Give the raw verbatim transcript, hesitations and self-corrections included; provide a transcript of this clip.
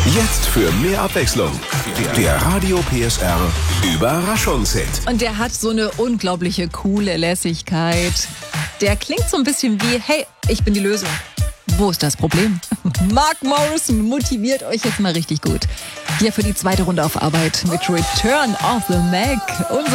Jetzt für mehr Abwechslung. Der Radio P S R Überraschungshit. Und der hat so eine unglaubliche coole Lässigkeit. Der klingt so ein bisschen wie, hey, ich bin die Lösung. Wo ist das Problem? Mark Morrison motiviert euch jetzt mal richtig gut. Hier für die zweite Runde auf Arbeit mit Return of the Mac. Unser